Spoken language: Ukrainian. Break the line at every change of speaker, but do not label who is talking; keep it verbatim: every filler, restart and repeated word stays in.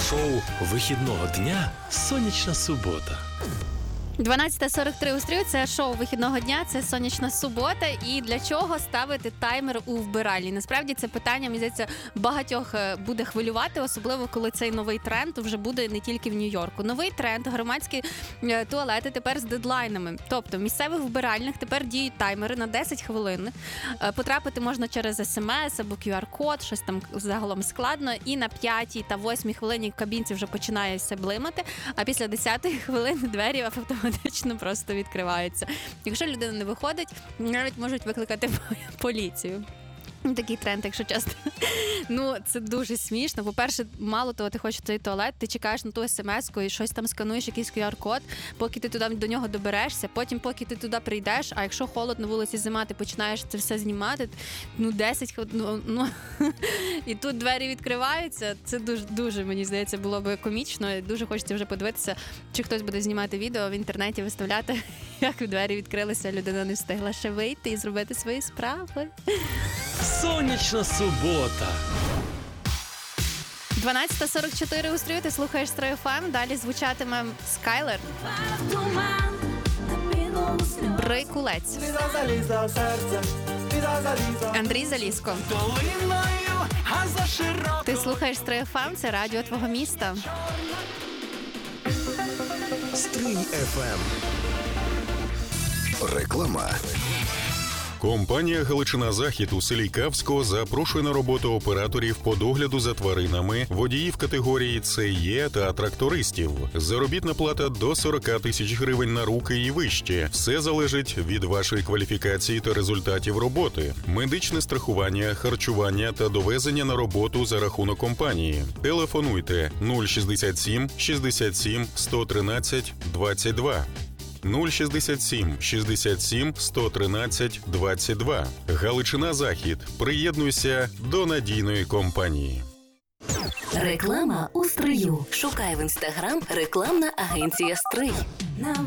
Шоу вихідного дня «Сонячна субота».
дванадцята сорок три у Стрию – це шоу вихідного дня, це сонячна субота. І для чого ставити таймер у вбиральні? Насправді це питання, мені здається, багатьох буде хвилювати, особливо коли цей новий тренд вже буде не тільки в Нью-Йорку. Новий тренд – громадські туалети тепер з дедлайнами. Тобто в місцевих вбиральнях тепер діють таймери на десять хвилин. Потрапити можна через смс або кю ар-код, щось там загалом складно. І на п'ятій та восьмій хвилині в кабінці вже починає все блимати, а після десятої хвилини двері автоматично автоматично просто відкриваються. Якщо людина не виходить, навіть можуть викликати поліцію. Такий тренд, якщо чесно. Ну, це дуже смішно. По-перше, мало того, ти хочеш цей туалет, ти чекаєш на ту смс-ку і щось там скануєш, якийсь кю ар-код, поки ти туди до нього доберешся, потім поки ти туди прийдеш, а якщо холодно, вулиці, зима, ти починаєш це все знімати, ну, десять хвилин, ну, ну, і тут двері відкриваються. Це дуже, дуже, мені здається, було би комічно. Дуже хочеться вже подивитися, чи хтось буде знімати відео в інтернеті, виставляти, як двері відкрилися, людина не встигла ще вийти і зробити свої справи.
Сонячна субота.
дванадцята сорок чотири у Стрию, ти слухаєш Стрию еф ем. Далі звучатиме Скайлер. Брикулець. Андрій Залізко. Ти слухаєш Стрию еф ем, це радіо твого міста.
Стрий еф ем. Реклама.
Компанія «Галичина-Захід» у селі Кавсько запрошує на роботу операторів по догляду за тваринами, водіїв категорії Це Є та трактористів. Заробітна плата до сорок тисяч гривень на руки і вище. Все залежить від вашої кваліфікації та результатів роботи. Медичне страхування, харчування та довезення на роботу за рахунок компанії. Телефонуйте нуль шістдесят сім шістдесят сім сто тринадцять двадцять два. нуль шістдесят сім шістдесят сім сто тринадцять двадцять два. Галичина-Захід. Приєднуйся до надійної компанії.
Реклама у Стрию. Шукай в інстаграм рекламна агенція Стрий.